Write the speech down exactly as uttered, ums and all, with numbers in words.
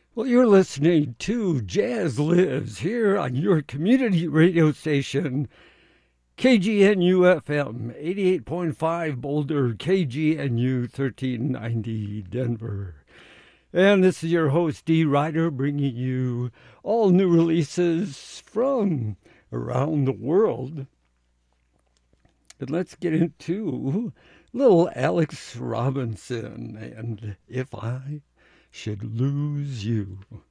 Well, you're listening to Jazz Lives here on your community radio station, K G N U F M, eighty-eight point five Boulder, K G N U thirteen ninety Denver. And this is your host, Dee Ryder, bringing you all new releases from around the world. And let's get into little Alex Robinson and If I Should Lose You.